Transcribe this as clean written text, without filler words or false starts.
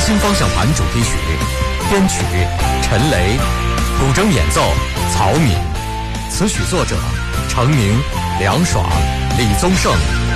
新方向盘主题曲，编曲陈雷，古筝演奏曹敏，词曲作者程明、梁爽、李宗盛、